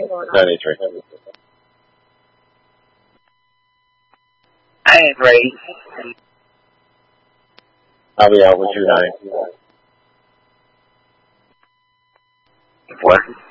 93. I ain't ready. I'll be out with you 9. What?